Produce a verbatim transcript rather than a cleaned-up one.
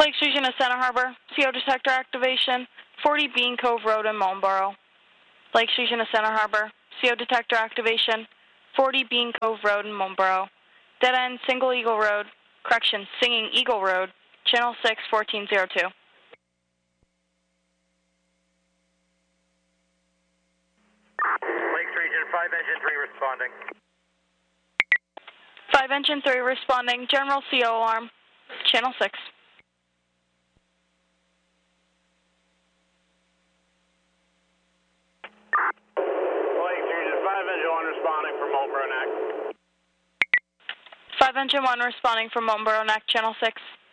Lakes Region of Center Harbor, C O detector activation, forty Bean Cove Road in Mullinboro. Lakes Region of Center Harbor, C O detector activation, forty Bean Cove Road in Mullinboro. Dead end, Single Eagle Road, correction, Singing Eagle Road, Channel six, fourteen oh two. Lakes Region, five Engine three responding. five Engine three responding, General C O alarm, Channel six. Lakes Region, five Engine one responding from Mullinboro Neck. five Engine one responding from Mullinboro Neck, Channel six.